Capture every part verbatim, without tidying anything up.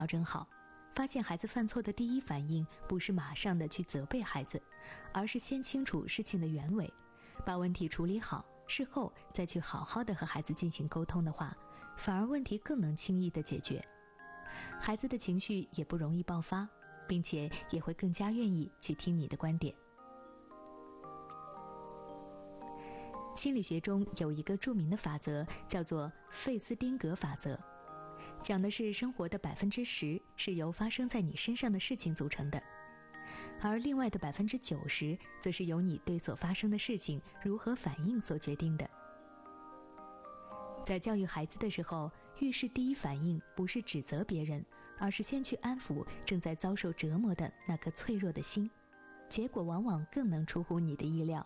调整好。发现孩子犯错的第一反应不是马上的去责备孩子，而是先清楚事情的原委，把问题处理好，事后再去好好的和孩子进行沟通的话，反而问题更能轻易的解决。孩子的情绪也不容易爆发，并且也会更加愿意去听你的观点。心理学中有一个著名的法则，叫做费斯汀格法则，讲的是生活的百分之十是由发生在你身上的事情组成的，而另外的百分之九十则是由你对所发生的事情如何反应所决定的。在教育孩子的时候，遇事第一反应不是指责别人，而是先去安抚正在遭受折磨的那颗脆弱的心，结果往往更能出乎你的意料。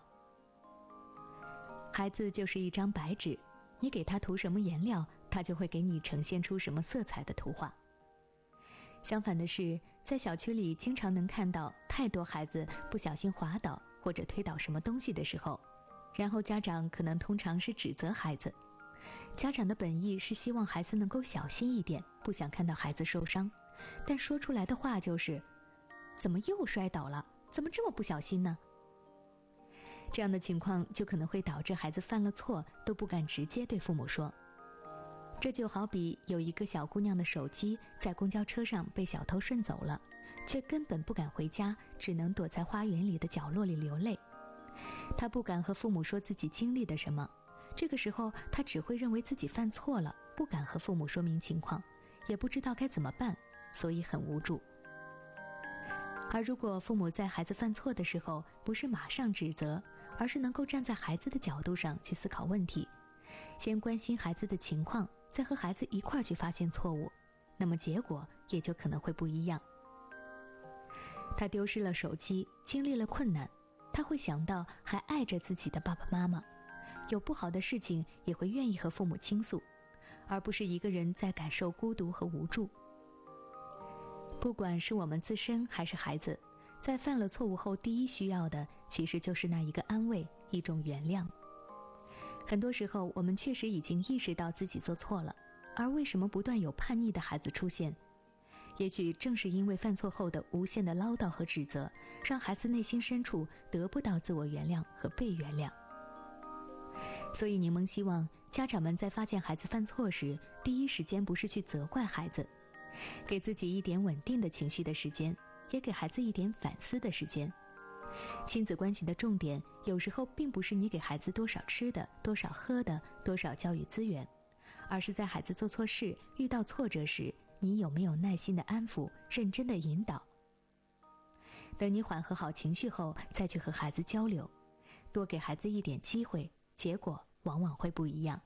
孩子就是一张白纸，你给他涂什么颜料，他就会给你呈现出什么色彩的图画。相反的是，在小区里经常能看到太多孩子不小心滑倒或者推倒什么东西的时候，然后家长可能通常是指责孩子。家长的本意是希望孩子能够小心一点，不想看到孩子受伤，但说出来的话就是怎么又摔倒了，怎么这么不小心呢？这样的情况就可能会导致孩子犯了错都不敢直接对父母说。这就好比有一个小姑娘的手机在公交车上被小偷顺走了，却根本不敢回家，只能躲在花园里的角落里流泪。她不敢和父母说自己经历的什么，这个时候她只会认为自己犯错了，不敢和父母说明情况，也不知道该怎么办，所以很无助。而如果父母在孩子犯错的时候不是马上指责，而是能够站在孩子的角度上去思考问题，先关心孩子的情况，再和孩子一块儿去发现错误，那么结果也就可能会不一样。他丢失了手机，经历了困难，他会想到还爱着自己的爸爸妈妈，有不好的事情也会愿意和父母倾诉，而不是一个人在感受孤独和无助。不管是我们自身还是孩子，在犯了错误后，第一需要的其实就是那一个安慰，一种原谅。很多时候我们确实已经意识到自己做错了，而为什么不断有叛逆的孩子出现？也许正是因为犯错后的无限的唠叨和指责，让孩子内心深处得不到自我原谅和被原谅。所以柠檬希望家长们在发现孩子犯错时，第一时间不是去责怪孩子，给自己一点稳定的情绪的时间，也给孩子一点反思的时间。亲子关系的重点有时候并不是你给孩子多少吃的，多少喝的，多少教育资源，而是在孩子做错事，遇到挫折时，你有没有耐心的安抚，认真的引导。等你缓和好情绪后，再去和孩子交流，多给孩子一点机会，结果往往会不一样。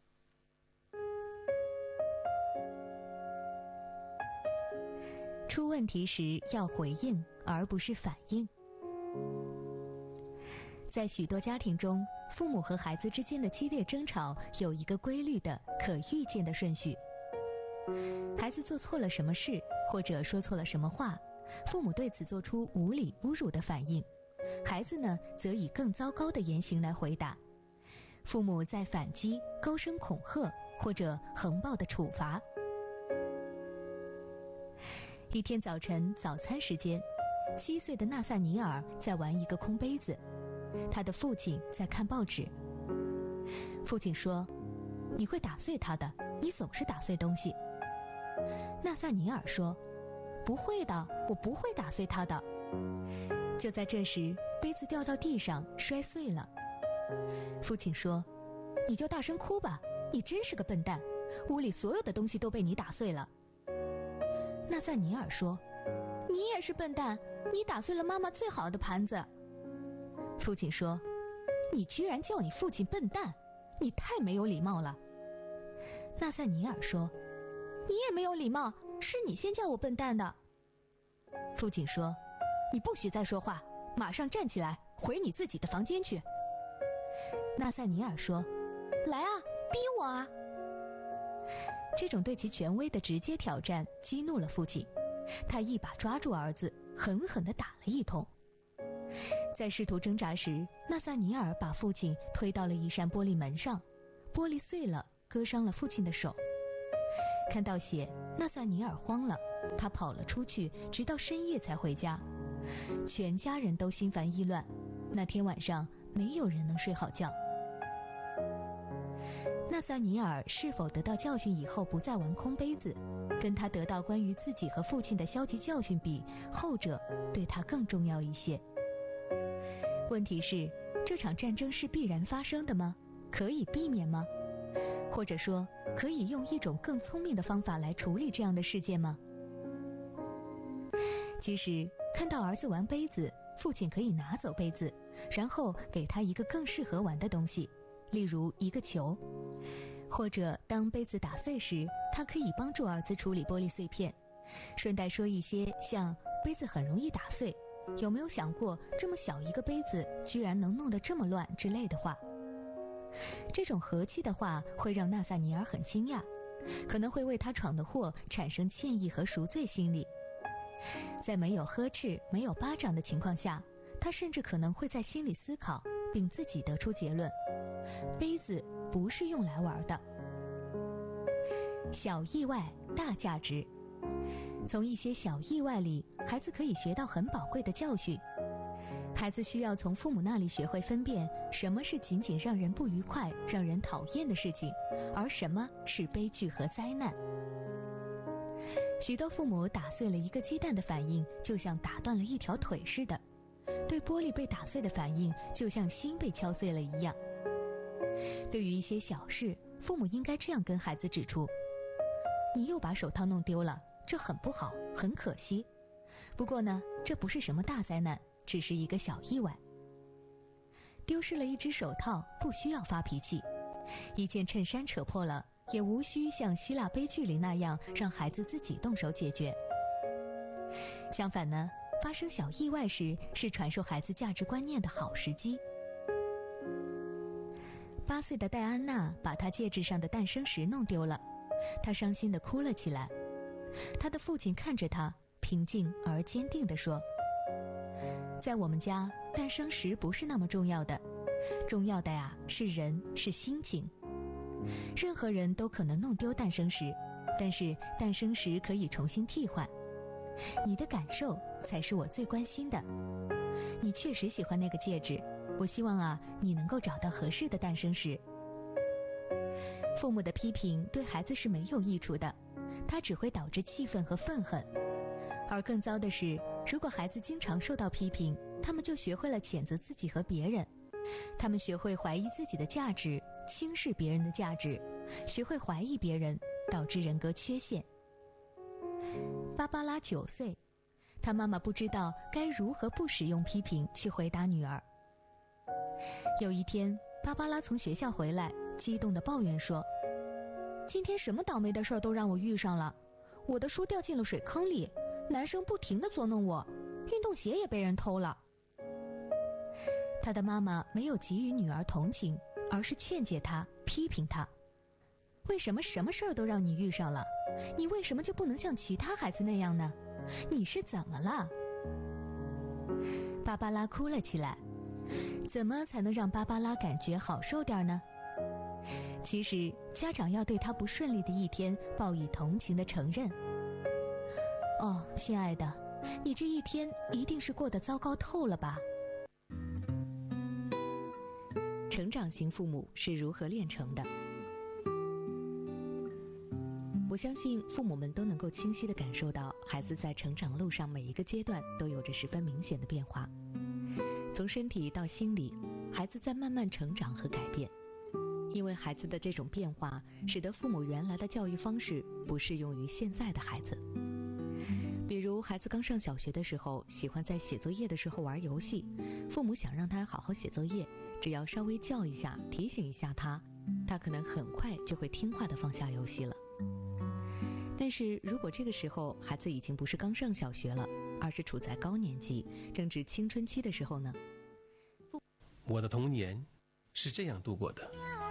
出问题时要回应，而不是反应。在许多家庭中，父母和孩子之间的激烈争吵有一个规律的、可预见的顺序。孩子做错了什么事，或者说错了什么话，父母对此做出无理侮辱的反应，孩子呢，则以更糟糕的言行来回答。父母在反击、高声恐吓，或者横暴的处罚。一天早晨早餐时间，七岁的纳萨尼尔在玩一个空杯子，他的父亲在看报纸。父亲说：“你会打碎它的，你总是打碎东西。”纳萨尼尔说：“不会的，我不会打碎它的。”就在这时，杯子掉到地上，摔碎了。父亲说：“你就大声哭吧，你真是个笨蛋，屋里所有的东西都被你打碎了。”纳萨尼尔说：“你也是笨蛋，你打碎了妈妈最好的盘子。”父亲说：“你居然叫你父亲笨蛋，你太没有礼貌了。”纳萨尼尔说：“你也没有礼貌，是你先叫我笨蛋的。”父亲说：“你不许再说话，马上站起来，回你自己的房间去。”纳萨尼尔说：“来啊，逼我啊！”这种对其权威的直接挑战激怒了父亲，他一把抓住儿子，狠狠地打了一通。在试图挣扎时，纳萨尼尔把父亲推到了一扇玻璃门上，玻璃碎了，割伤了父亲的手。看到血，纳萨尼尔慌了， 他跑了出去，直到深夜才回家。全家人都心烦意乱，那天晚上没有人能睡好觉。纳萨尼尔是否得到教训以后不再玩空杯子，跟他得到关于自己和父亲的消极教训比，后者对他更重要一些。问题是，这场战争是必然发生的吗？可以避免吗？或者说，可以用一种更聪明的方法来处理这样的事件吗？其实，看到儿子玩杯子，父亲可以拿走杯子，然后给他一个更适合玩的东西，例如一个球。或者当杯子打碎时，他可以帮助儿子处理玻璃碎片，顺带说一些像杯子很容易打碎，有没有想过这么小一个杯子居然能弄得这么乱之类的话。这种和气的话会让纳萨尼尔很惊讶，可能会为他闯的祸产生歉意和赎罪心理。在没有呵斥、没有巴掌的情况下，他甚至可能会在心里思考，并自己得出结论：杯子不是用来玩的。小意外，大价值。从一些小意外里，孩子可以学到很宝贵的教训。孩子需要从父母那里学会分辨什么是仅仅让人不愉快、让人讨厌的事情，而什么是悲剧和灾难。许多父母打碎了一个鸡蛋的反应，就像打断了一条腿似的；对玻璃被打碎的反应，就像心被敲碎了一样。对于一些小事，父母应该这样跟孩子指出：你又把手套弄丢了，这很不好，很可惜。不过呢，这不是什么大灾难，只是一个小意外。丢失了一只手套，不需要发脾气；一件衬衫扯破了，也无需像希腊悲剧里那样让孩子自己动手解决。相反呢，发生小意外时是传授孩子价值观念的好时机。八岁的戴安娜把她戒指上的诞生石弄丢了，她伤心地哭了起来。她的父亲看着她，平静而坚定地说：在我们家，诞生石不是那么重要的，重要的呀是人，是心情。任何人都可能弄丢诞生石，但是诞生石可以重新替换。你的感受才是我最关心的。你确实喜欢那个戒指，我希望啊，你能够找到合适的诞生石。父母的批评对孩子是没有益处的，它只会导致气愤和愤恨。而更糟的是，如果孩子经常受到批评，他们就学会了谴责自己和别人，他们学会怀疑自己的价值，轻视别人的价值，学会怀疑别人，导致人格缺陷。芭芭拉九岁，她妈妈不知道该如何不使用批评去回答女儿。有一天，芭芭拉从学校回来，激动地抱怨说：今天什么倒霉的事儿都让我遇上了，我的书掉进了水坑里，男生不停地捉弄我，运动鞋也被人偷了。她的妈妈没有给予女儿同情，而是劝诫她，批评她：为什么什么事儿都让你遇上了？你为什么就不能像其他孩子那样呢？你是怎么了？芭芭拉哭了起来。怎么才能让芭芭拉感觉好受点呢？其实，家长要对她不顺利的一天报以同情的承认。哦，亲爱的，你这一天一定是过得糟糕透了吧？成长型父母是如何炼成的？我相信父母们都能够清晰地感受到，孩子在成长路上每一个阶段都有着十分明显的变化。从身体到心理，孩子在慢慢成长和改变。因为孩子的这种变化，使得父母原来的教育方式不适用于现在的孩子。比如孩子刚上小学的时候，喜欢在写作业的时候玩游戏，父母想让他好好写作业，只要稍微叫一下，提醒一下他，他可能很快就会听话地放下游戏了。但是如果这个时候孩子已经不是刚上小学了，而是处在高年级，正值青春期的时候呢？ 我的童年是这样度过的。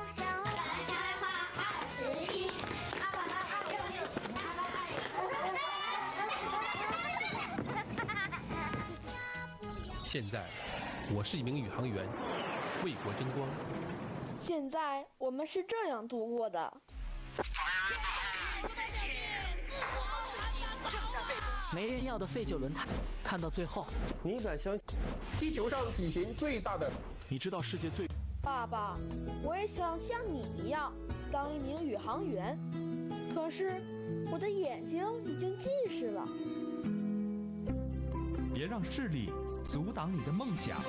现在我是一名宇航员，为国争光。 现在我们是这样度过的。 没人要的废旧轮胎，看到最后， 你敢相信地球上体型最大的？ 你知道世界最…… 爸爸，我也想像你一样当一名宇航员，可是我的眼睛已经近视了。 别让视力阻挡你的梦想。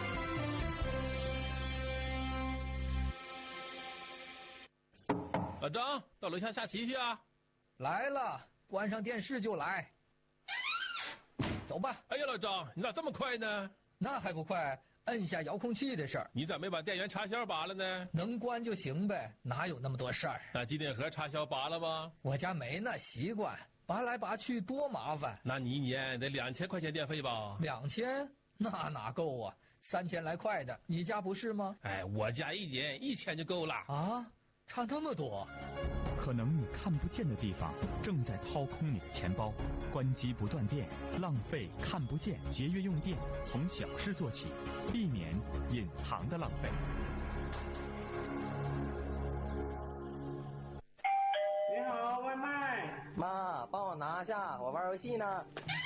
老张，到楼下下棋去啊！ 来了，关上电视就来。走吧。 哎呀，老张，你咋这么快呢？ 那还不快，摁下遥控器的事儿。 你咋没把电源插销拔了呢？ 能关就行呗，哪有那么多事儿？ 那机顶盒插销拔了吗？ 我家没那习惯，拔来拔去多麻烦。 那你一年得两千块钱电费吧？ 两千？那哪够啊？三千来块的，你家不是吗？ 哎，我家一年一千就够了。 啊？差那么多？ 可能你看不见的地方正在掏空你的钱包。关机不断电，浪费看不见，节约用电，从小事做起，避免隐藏的浪费。 你好，外卖。 妈，帮我拿下，我玩游戏呢。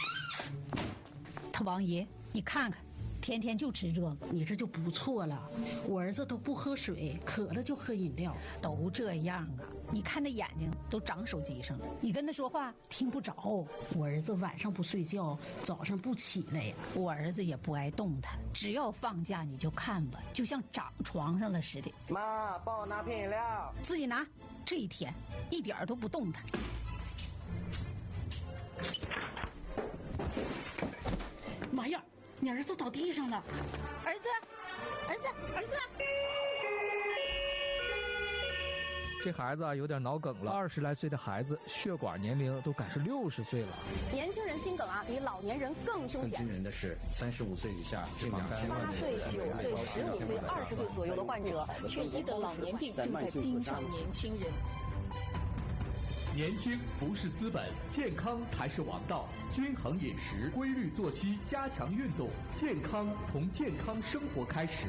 他王爷，你看看。天天就吃这个， 你这就不错了。我儿子都不喝水，渴了就喝饮料， 都这样啊！你看那眼睛都长手机上了，你跟他说话听不着。 我儿子晚上不睡觉，早上不起来呀。 我儿子也不爱动弹，只要放假你就看吧，就像长床上了似的。 妈，帮我拿瓶饮料。 自己拿。这一天一点都不动弹。 妈呀！你儿子倒地上了， 儿子，儿子，儿子！ 这孩子啊有点脑梗了，二十来岁的孩子，血管年龄都赶是六十岁了。 年轻人心梗啊，比老年人更凶险。 更惊人的是，三十五岁以下脂肪肝、 八岁、九岁、十五岁、二十岁左右的患者，却疑得老年病正在盯上年轻人。 年轻不是资本，健康才是王道。均衡饮食，规律作息，加强运动，健康从健康生活开始。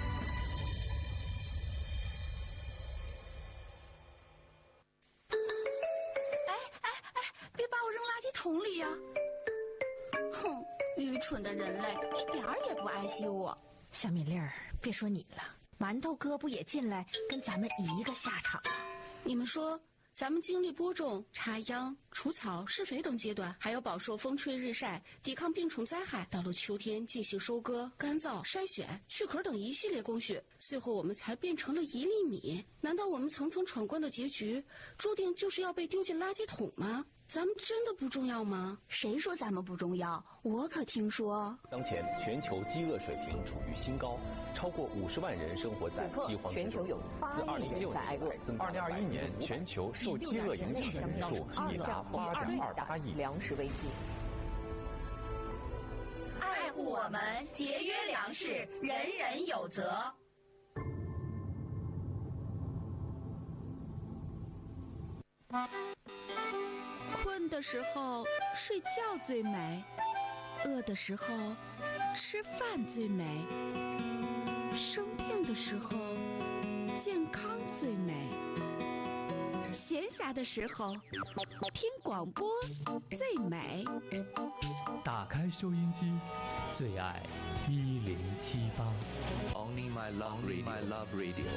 哎哎哎，别把我扔垃圾桶里呀！哼，愚蠢的人类，一点儿也不爱惜我。 小米粒儿，别说你了，馒头哥不也进来跟咱们一个下场吗？ 你们说？咱们经历播种、插秧、除草、施肥等阶段，还有饱受风吹日晒、抵抗病虫灾害，到了秋天进行收割、干燥、筛选、去壳等一系列工序，最后我们才变成了一粒米。难道我们层层闯关的结局，注定就是要被丢进垃圾桶吗？咱们真的不重要吗？ 谁说咱们不重要？我可听说， 当前全球饥饿水平处于新高，超过五十万人生活在饥荒之中。 全球有八亿人在挨饿。 二零二一年，全球受饥饿影响人数已达八点二八亿。 粮食危机。 爱护我们，节约粮食，人人有责。 困的时候睡觉最美，饿的时候吃饭最美，生病的时候健康最美，闲暇的时候听广播最美。 打开收音机，最爱一零七八。 Only my love radio. My love radio.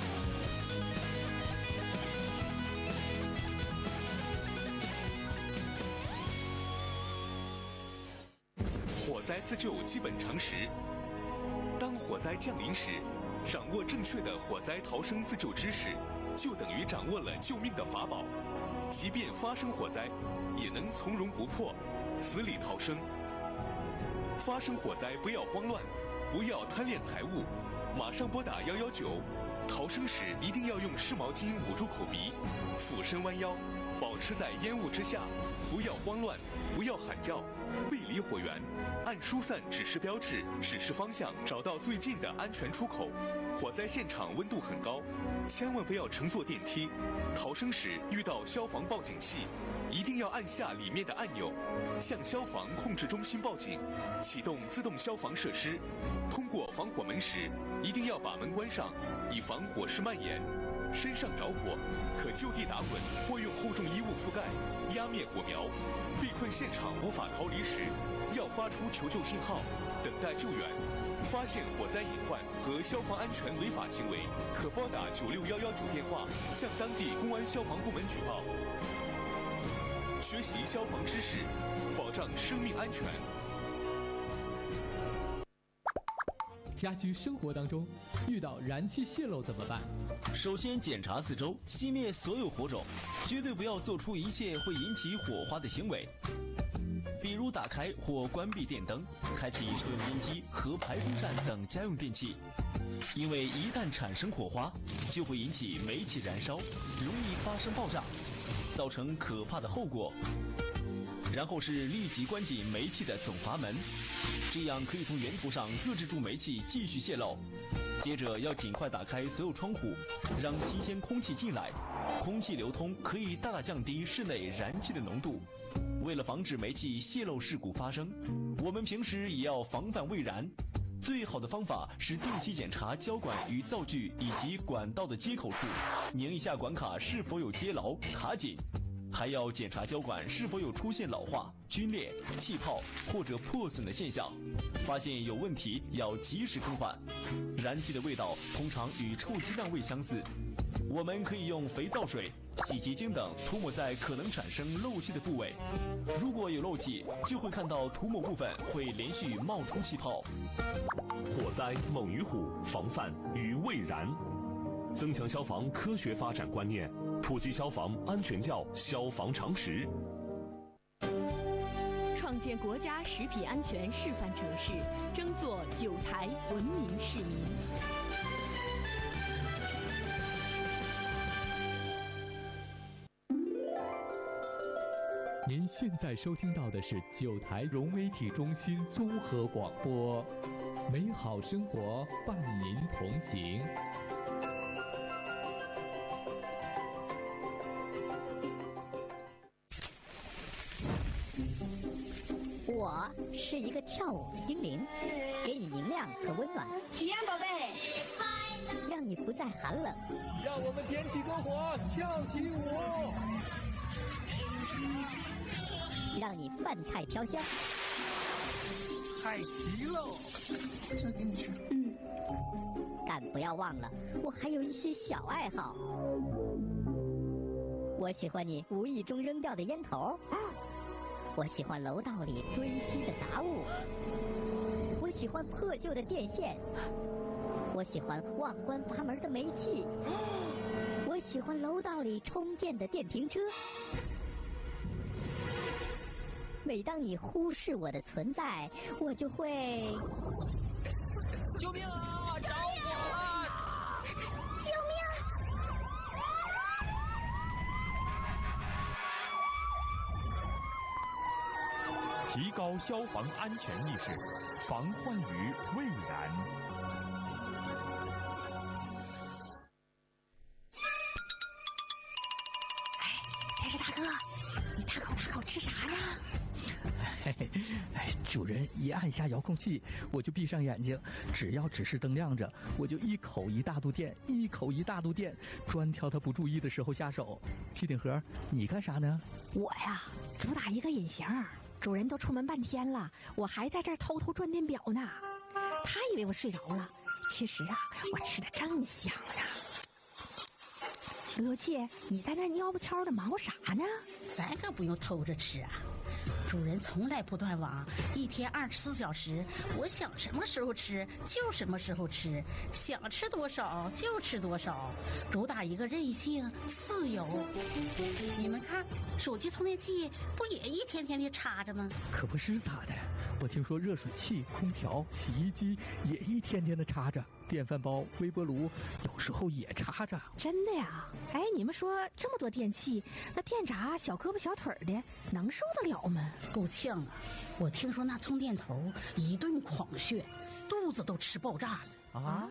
火灾自救基本常识：当火灾降临时，掌握正确的火灾逃生自救知识，就等于掌握了救命的法宝。即便发生火灾，也能从容不迫，死里逃生。发生火灾不要慌乱，不要贪恋财物，马上拨打一一九。逃生时一定要用湿毛巾捂住口鼻，俯身弯腰，保持在烟雾之下，不要慌乱，不要喊叫，背离火源，按疏散指示标志指示方向，找到最近的安全出口。火灾现场温度很高，千万不要乘坐电梯。逃生时遇到消防报警器，一定要按下里面的按钮，向消防控制中心报警，启动自动消防设施。通过防火门时，一定要把门关上，以防火势蔓延。 身上着火，可就地打滚或用厚重衣物覆盖，压灭火苗。被困现场无法逃离时，要发出求救信号，等待救援。发现火灾隐患和消防安全违法行为，可拨打九六幺幺九电话向当地公安消防部门举报。学习消防知识，保障生命安全。 家居生活当中，遇到燃气泄漏怎么办？ 首先检查四周，熄灭所有火种，绝对不要做出一切会引起火花的行为，比如打开或关闭电灯、开启抽油烟机和排风扇等家用电器，因为一旦产生火花，就会引起煤气燃烧，容易发生爆炸，造成可怕的后果。然后是立即关紧煤气的总阀门，这样可以从源头上遏制住煤气继续泄漏。接着要尽快打开所有窗户，让新鲜空气进来，空气流通可以大大降低室内燃气的浓度。为了防止煤气泄漏事故发生，我们平时也要防范未燃。最好的方法是定期检查胶管与灶具以及管道的接口处，拧一下管卡是否有接牢、卡紧。还要检查胶管是否有出现老化、皲裂、气泡或者破损的现象，发现有问题要及时更换。燃气的味道通常与臭鸡蛋味相似，我们可以用肥皂水、洗洁精等涂抹在可能产生漏气的部位。如果有漏气，就会看到涂抹部分会连续冒出气泡。 火灾猛于虎，防范于未然。增强消防科学发展观念，普及消防安全教消防常识， 创建国家食品安全示范城市，争做九台文明市民。 您现在收听到的是九台融媒体中心综合广播，美好生活伴您同行。 我是一个跳舞的精灵，给你明亮和温暖。 许愿宝贝， 让你不再寒冷。 让我们点起篝火，跳起舞。 让你饭菜飘香。 太齐喽！ 这给你吃。嗯。但不要忘了，我还有一些小爱好。我喜欢你无意中扔掉的烟头。我喜欢楼道里堆积的杂物，我喜欢破旧的电线，我喜欢忘关阀门的煤气，我喜欢楼道里充电的电瓶车。每当你忽视我的存在，我就会…… 救命啊！着火了！ 救命！ 提高消防安全意识，防患于未然。 哎，电视大哥，你大口大口吃啥呢？ 嘿嘿，哎，主人一按下遥控器，我就闭上眼睛，只要指示灯亮着，我就一口一大肚电，一口一大肚电，专挑他不注意的时候下手。机顶盒，你干啥呢？ 我呀，主打一个隐形。主人都出门半天了，我还在这儿偷偷转电表呢。他以为我睡着了，其实啊，我吃的正香呢。刘刘气，你在那蔫不悄的忙活啥呢？ 咱可不用偷着吃啊，主人从来不断网，一天二十四小时，我想什么时候吃就什么时候吃，想吃多少就吃多少，主打一个任性自由。你们看，手机充电器不也一天天的插着吗？ 可不是咋的，我听说热水器、空调、洗衣机也一天天的插着，电饭煲、微波炉有时候也插着。 真的呀？哎，你们说这么多电器，那电闸小胳膊小腿的能受得了吗？ 够呛啊！我听说那充电头一顿狂炫，肚子都吃爆炸了啊！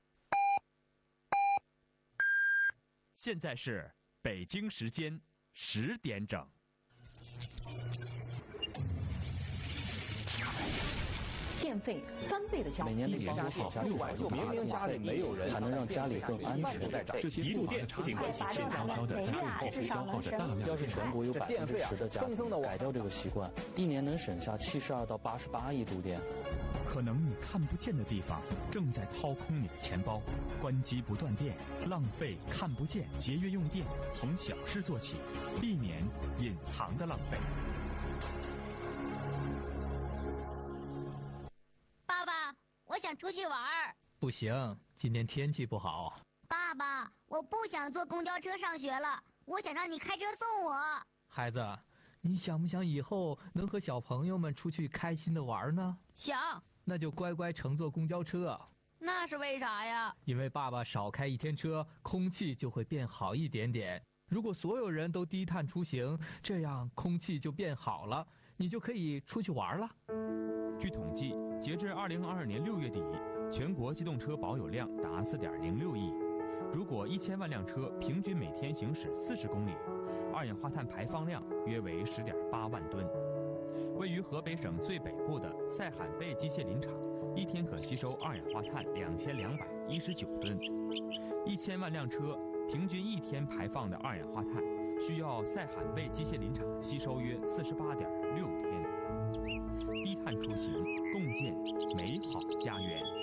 现在是北京时间十点整。 电费翻倍的交。 每年的家庭下六百就明明家里没有人，还能让家里更安全。 这些一度电不仅关系千悄悄的在耗费消耗着大量。 要是全国有百分之十的家庭改掉这个习惯，一年能省下七十二到八十八亿度电。 可能你看不见的地方正在掏空你的钱包，关机不断电，浪费看不见，节约用电，从小事做起，避免隐藏的浪费。 爸爸，我想出去玩儿。 不行，今天天气不好。 爸爸，我不想坐公交车上学了，我想让你开车送我。 孩子，你想不想以后能和小朋友们出去开心的玩呢？ 想。 那就乖乖乘坐公交车。 那是为啥呀？ 因为爸爸少开一天车，空气就会变好一点点。如果所有人都低碳出行，这样空气就变好了，你就可以出去玩了。 据统计，截至二零二二年六月底，全国机动车保有量达四点零六亿。如果一千万辆车平均每天行驶四十公里，二氧化碳排放量约为十点八万吨。位于河北省最北部的塞罕贝机械林场，一天可吸收二氧化碳两千两百一十九吨。一千万辆车平均一天排放的二氧化碳，需要塞罕贝机械林场吸收约四十八点六天。低碳出行，共建美好家园。